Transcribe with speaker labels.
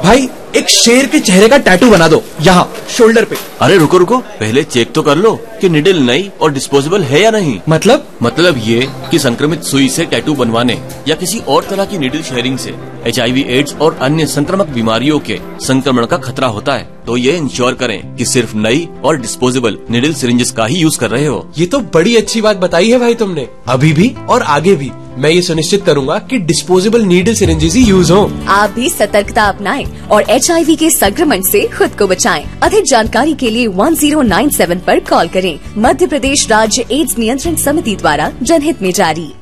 Speaker 1: भाई एक शेर के चेहरे का टैटू बना दो यहाँ शोल्डर पे।
Speaker 2: अरे रुको रुको, पहले चेक तो कर लो कि निडल नई और डिस्पोजेबल है या नहीं। मतलब ये कि संक्रमित सुई से टैटू बनवाने या किसी और तरह की निडल शेयरिंग से HIV, एड्स और अन्य संक्रामक बीमारियों के संक्रमण का खतरा होता है। तो ये इंश्योर करें कि सिर्फ नई और डिस्पोजेबल निडल सिरिंजेस का ही यूज कर रहे हो।
Speaker 3: ये तो बड़ी अच्छी बात बताई है भाई तुमने। अभी भी और आगे भी मैं ये सुनिश्चित करूंगा कि डिस्पोजेबल नीडल सिरिंजेस ही यूज हो।
Speaker 4: आप भी सतर्कता अपनाएं और HIV के संक्रमण से खुद को बचाएं। अधिक जानकारी के लिए 1097 पर कॉल करें। मध्य प्रदेश राज्य एड्स नियंत्रण समिति द्वारा जनहित में जारी।